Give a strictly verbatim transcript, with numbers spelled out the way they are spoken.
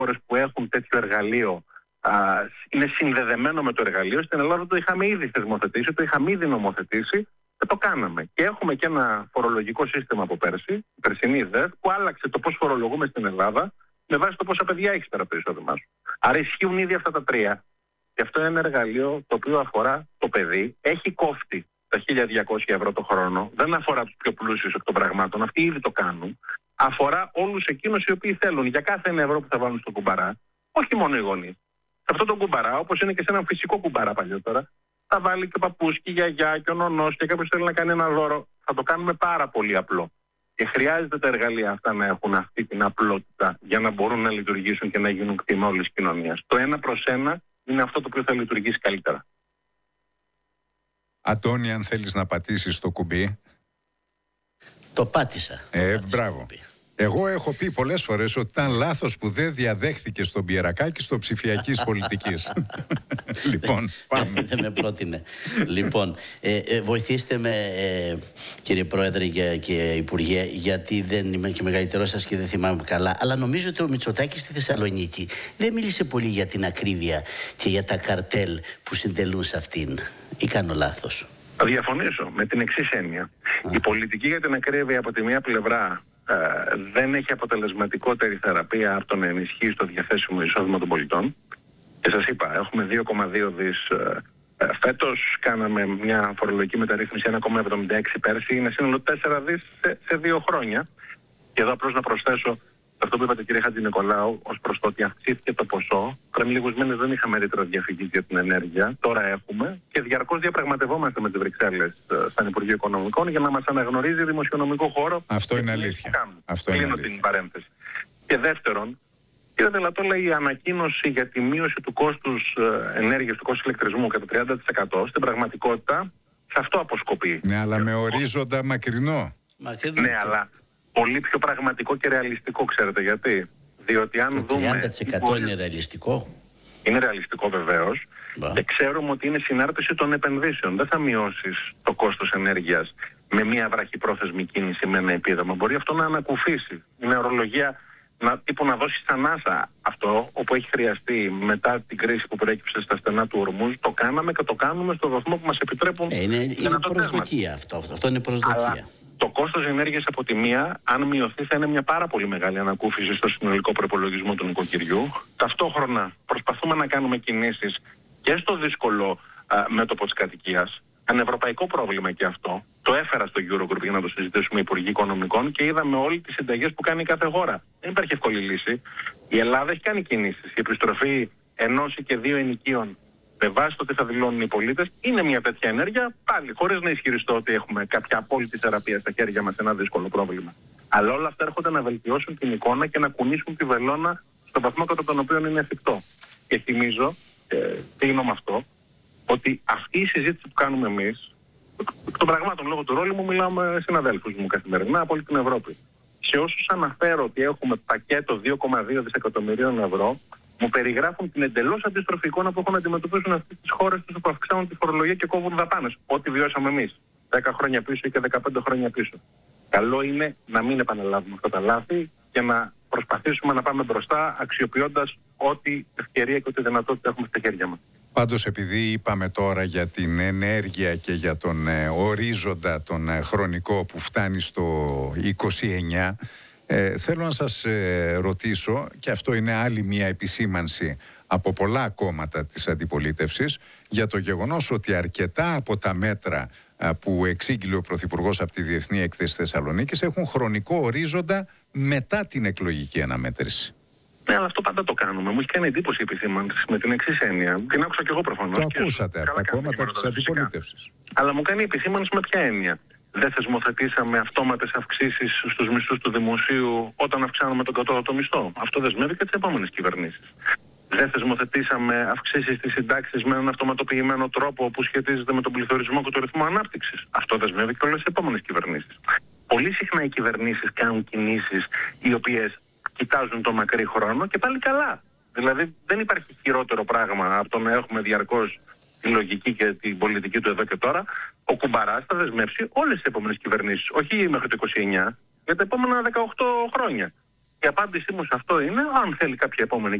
χώρες που έχουν τέτοιο εργαλείο α, είναι συνδεδεμένο με το εργαλείο. Στην Ελλάδα το είχαμε ήδη θεσμοθετήσει, το είχαμε ήδη νομοθετήσει και το κάναμε. Και έχουμε και ένα φορολογικό σύστημα από πέρσι, η περσινή ΔΕΘ, που άλλαξε το πώς φορολογούμε στην Ελλάδα με βάση το πόσα παιδιά έχεις πέρα από το εισόδημά σου. Άρα ισχύουν ήδη αυτά τα τρία. Και αυτό είναι ένα εργαλείο το οποίο αφορά το παιδί. Έχει κόφτη τα χίλια διακόσια ευρώ το χρόνο. Δεν αφορά τους πιο πλούσιους εκ των πραγμάτων. Αυτοί ήδη το κάνουν. Αφορά όλους εκείνους οι οποίοι θέλουν για κάθε ένα ευρώ που θα βάλουν στο κουμπαρά, όχι μόνο οι γονείς. Σε αυτό το κουμπαρά, όπως είναι και σε έναν φυσικό κουμπαρά παλιότερα, θα βάλει και ο παππούς και η γιαγιά και ο νονός και κάποιος θέλει να κάνει ένα δώρο. Θα το κάνουμε πάρα πολύ απλό. Και χρειάζεται τα εργαλεία αυτά να έχουν αυτή την απλότητα για να μπορούν να λειτουργήσουν και να γίνουν κτήμα όλης της κοινωνίας. Το ένα προς ένα είναι αυτό το οποίο θα λειτουργήσει καλύτερα. Αντώνη, αν θέλεις να πατήσεις το κουμπί. Το πάτησα. Ε, το πάτησα μπράβο. Εγώ έχω πει πολλές φορές ότι ήταν λάθος που δεν διαδέχθηκε στον Πιερακάκη στο ψηφιακής πολιτικής. Λοιπόν, πάμε. Δεν με πρότεινε. Λοιπόν, ε, ε, βοηθήστε με, ε, κύριε Πρόεδρε και, και Υπουργέ, γιατί δεν είμαι και μεγαλύτερός σας και δεν θυμάμαι καλά, αλλά νομίζω ότι ο Μητσοτάκης στη Θεσσαλονίκη δεν μίλησε πολύ για την ακρίβεια και για τα καρτέλ που συντελούν σε αυτήν. Ή κάνω λάθος? Θα διαφωνήσω με την εξής έννοια. Α. Η πολιτική για την ακρίβεια από τη μία πλευρά ε, δεν έχει αποτελεσματικότερη θεραπεία από το να ενισχύει το διαθέσιμο εισόδημα των πολιτών. Και σας είπα, έχουμε δύο κόμμα δύο δις ε, ε, φέτος, κάναμε μια φορολογική μεταρρύθμιση ένα κόμμα εβδομήντα έξι πέρσι, είναι σύνολο τέσσερα δις σε, σε δύο χρόνια. Και εδώ απλώς να προσθέσω αυτό που είπατε, κύριε Χατζηνικολάου, ως προς το ότι αυξήθηκε το ποσό. Πριν λίγους μήνες δεν είχαμε ρήτρα διαφυγής για την ενέργεια, τώρα έχουμε και διαρκώς διαπραγματευόμαστε με τις Βρυξέλλες σαν Υπουργείο Οικονομικών για να μας αναγνωρίζει δημοσιονομικό χώρο. Αυτό είναι αλήθεια. Αυτό είναι αλήθεια. Την παρένθεση. Και δεύτερον, κύριε Δελατόλα, η ανακοίνωση για τη μείωση του κόστους ενέργειας, του κόστους ηλεκτρισμού κατά τριάντα τοις εκατό στην πραγματικότητα σε αυτό αποσκοπεί. Ναι, αλλά με ορίζοντα μακρινό. μακρινό. Ναι, αλλά πολύ πιο πραγματικό και ρεαλιστικό, ξέρετε γιατί? Διότι αν το δούμε... τριάντα τοις εκατό είναι ρεαλιστικό. Είναι ρεαλιστικό βεβαίως. Μπα. Και ξέρουμε ότι είναι συνάρτηση των επενδύσεων. Δεν θα μειώσεις το κόστος ενέργειας με μια βραχυπρόθεσμη κίνηση, με ένα επίδομα. Μπορεί αυτό να ανακουφίσει. Είναι ορολογία να, τύπου να δώσει σαν άσα αυτό, όπου έχει χρειαστεί μετά την κρίση που προέκυψε στα στενά του Ορμούζ. Το κάναμε και το κάνουμε στο βαθμό που μας επιτρέπουν. Ε, είναι είναι προσδοκία αυτό, αυτό. Αυτό είναι προσδοκία. Αλλά το κόστος ενέργειας από τη μία, αν μειωθεί, θα είναι μια πάρα πολύ μεγάλη ανακούφιση στο συνολικό προπολογισμό του νοικοκυριού. Ταυτόχρονα προσπαθούμε να κάνουμε κινήσεις και στο δύσκολο α, μέτωπο της κατοικίας. Πανευρωπαϊκό πρόβλημα και αυτό. Το έφερα στο Eurogroup για να το συζητήσουμε οι Υπουργοί Οικονομικών και είδαμε όλες τις συνταγές που κάνει κάθε χώρα. Δεν υπάρχει εύκολη λύση. Η Ελλάδα έχει κάνει κινήσεις. Η επιστροφή ενός ή και δύο ενοικίων με βάση το τι θα δηλώνουν οι πολίτες είναι μια τέτοια ενέργεια, πάλι χωρίς να ισχυριστώ ότι έχουμε κάποια απόλυτη θεραπεία στα χέρια μας σε ένα δύσκολο πρόβλημα. Αλλά όλα αυτά έρχονται να βελτιώσουν την εικόνα και να κουνήσουν τη βελόνα στον βαθμό κατά τον οποίο είναι εφικτό. Και θυμίζω, ε, κλείνω με αυτό, ότι αυτή η συζήτηση που κάνουμε εμείς, των πραγμάτων λόγω του ρόλου μου, μιλάω με συναδέλφους μου καθημερινά από όλη την Ευρώπη. Σε όσους αναφέρω ότι έχουμε πακέτο δύο κόμμα δύο δισεκατομμυρίων ευρώ, μου περιγράφουν την εντελώς αντίστροφη εικόνα που έχουν να αντιμετωπίσουν αυτές τις χώρες τους που αυξάνουν τη φορολογία και κόβουν δαπάνες. Ό,τι βιώσαμε εμείς δέκα χρόνια πίσω και δεκαπέντε χρόνια πίσω. Καλό είναι να μην επαναλάβουμε αυτά τα λάθη και να προσπαθήσουμε να πάμε μπροστά αξιοποιώντας ό,τι ευκαιρία και ό,τι δυνατότητα έχουμε στα χέρια μας. Πάντως, επειδή είπαμε τώρα για την ενέργεια και για τον ε, ορίζοντα τον ε, χρονικό που φτάνει στο είκοσι εννιά, ε, θέλω να σας ε, ρωτήσω, και αυτό είναι άλλη μια επισήμανση από πολλά κόμματα της αντιπολίτευσης, για το γεγονός ότι αρκετά από τα μέτρα α, που εξήγηλε ο Πρωθυπουργός από τη Διεθνή Έκθεση Θεσσαλονίκης έχουν χρονικό ορίζοντα μετά την εκλογική αναμέτρηση. Ναι, αλλά αυτό πάντα το κάνουμε. Μου έχει κάνει εντύπωση η επισήμανση με την εξής έννοια. Την άκουσα και εγώ προφανώς. Το ακούσατε από τα κόμματα της αντιπολίτευσης. Αλλά μου κάνει η επισήμανση με ποια έννοια? Δεν θεσμοθετήσαμε αυτόματες αυξήσεις στους μισθούς του δημοσίου όταν αυξάνουμε τον κατώτατο μισθό? Αυτό δεσμεύει και τις επόμενες κυβερνήσεις. Δεν θεσμοθετήσαμε αυξήσεις στις συντάξεις με έναν αυτοματοποιημένο τρόπο που σχετίζεται με τον πληθωρισμό και το ρυθμό ανάπτυξης? Αυτό δεσμεύει και όλες τις επόμενες κυβερνήσεις. Πολύ συχνά οι κυβερνήσεις κάνουν κινήσεις οι οποίες κοιτάζουν το μακρύ χρόνο και πάλι καλά. Δηλαδή δεν υπάρχει χειρότερο πράγμα από το να έχουμε διαρκώς τη λογική και την πολιτική του εδώ και τώρα. Ο κουμπαράς θα δεσμεύσει όλες τις επόμενες κυβερνήσεις, όχι μέχρι το είκοσι εννιά, για τα επόμενα δεκαοκτώ χρόνια. Η απάντησή μου σε αυτό είναι, αν θέλει κάποια επόμενη